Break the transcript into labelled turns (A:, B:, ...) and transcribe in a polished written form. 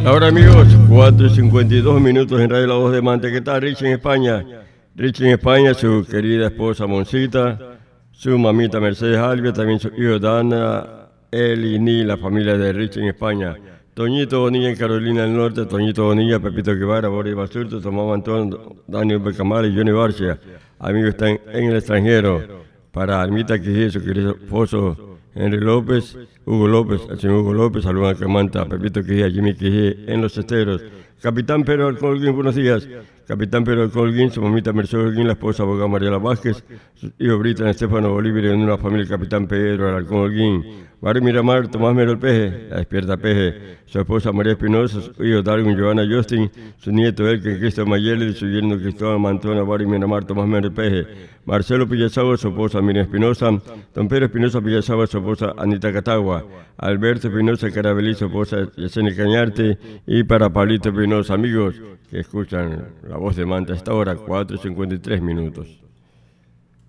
A: Ahora amigos, 4:52 en Radio La Voz de Manta. ¿Qué tal Richie en España? Richie en España, su querida esposa Moncita, su mamita Mercedes Albia, también su hijo Dana, Eli, Ni, la familia de Richie en España. Toñito Bonilla en Carolina del Norte, Toñito Bonilla, Pepito Guevara, Boris Basurto, Tomás Antón, Daniel Becamar y Johnny Barcia. Amigos están en el extranjero. Para Almita Quijé, su querido esposo Henry López, Hugo López, al señor Hugo López, saludan a Camanta, a Pepito Quijé, a Jimmy Quijé en Los Esteros. Capitán Pedro Alcolguín, buenos días. Capitán Pedro Alcolguín, su mamita Mercedes Holguín, la esposa abogada Mariela Vázquez, su hijo Britan Estefano Bolívar, en una familia Capitán Pedro Alarcón Holguín. Barrio Miramar, Tomás Mero el Peje, la despierta Peje, su esposa María Espinosa, su hijo Darwin Giovanna Justin, su nieto Elken Cristo Mayeli, su yerno Cristóbal Mantona, Barrio Miramar, Tomás Mero el Peje. Marcelo Pillazaba, su esposa Miriam Espinosa, don Pedro Espinosa Pillazaba, su esposa Anita Catagua, Alberto Espinosa Carabelí, su esposa Yesenia Cañarte, y para Pablito Espinosa, amigos que escuchan La Voz de Manta a esta hora, 4:53.